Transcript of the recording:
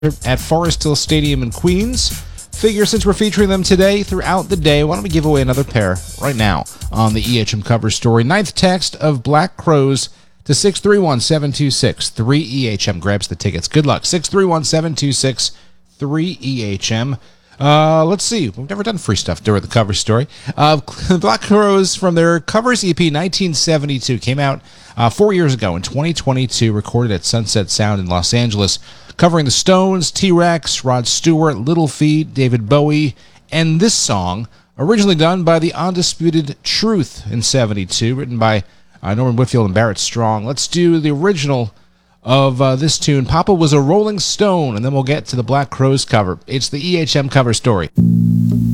at Forest Hill Stadium in Queens. Figure since we're featuring them today throughout the day, why don't we give away another pair right now on the EHM cover story? Ninth text of Black Crowes to 631-726-3EHM grabs the tickets. Good luck. 631-726-3EHM. Let's see. We've never done free stuff during the cover story. Black Crowes from their Covers EP 1972 came out 4 years ago in 2022, recorded at Sunset Sound in Los Angeles, covering the Stones, T-Rex, Rod Stewart, Little Feat, David Bowie, and this song, originally done by the Undisputed Truth in 72, written by Norman Whitfield and Barrett Strong. Let's do the original of this tune, Papa Was a Rolling Stone, and then we'll get to the Black Crowes cover. It's the EHM cover story.